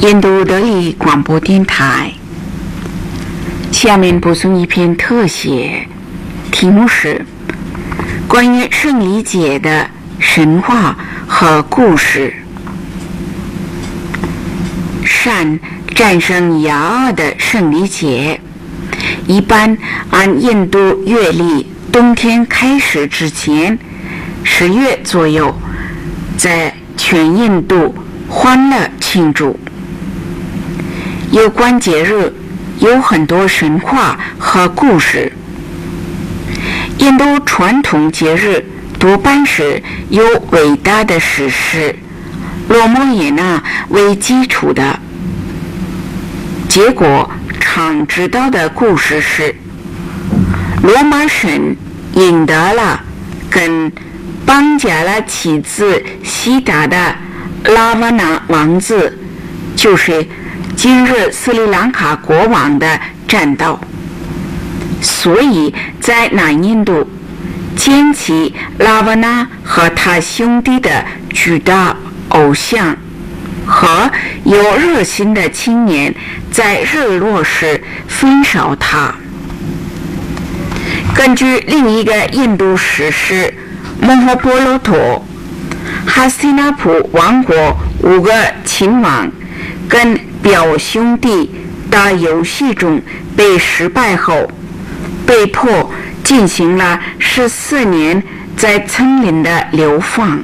印度德语广播电台。下面播送一篇特写，题目是关于圣礼节的神话和故事。善战胜亚恶的圣礼节，一般按印度月历冬天开始之前10月左右，在全印度欢乐庆祝。有关节日有很多神话和故事。印度传统节日多半是由伟大的史诗罗摩衍那为基础的。结果常知道的故事是，罗马神赢得了跟邦加拉妻子西达的拉瓦那王子，就是今日斯里兰卡国王的战斗，所以在南印度建起拉瓦那和他兄弟的巨大偶像，和有热心的青年在日落时焚烧他。根据另一个印度史诗摩诃婆罗陀，哈斯提纳普王国5个亲王跟表兄弟打游戏中被失败后，被迫进行了14年在丛林的流放。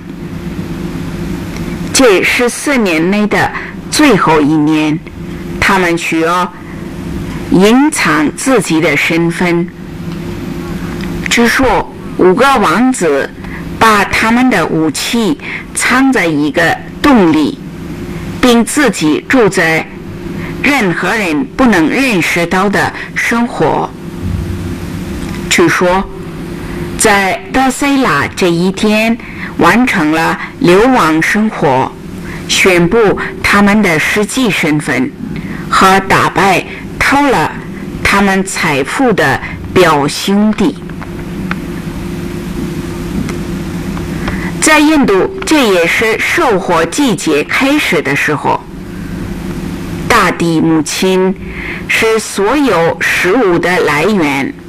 这14年内的最后1年，他们需要隐藏自己的身份。据说5个王子把他们的武器藏在一个洞里，并自己住在任何人不能认识到的生活。据说在达塞拉这一天完成了流亡生活，宣布他们的实际身份，和打败偷了他们财富的表兄弟。在印度，这也是收获季节开始的时候。大地母亲是所有食物的来源，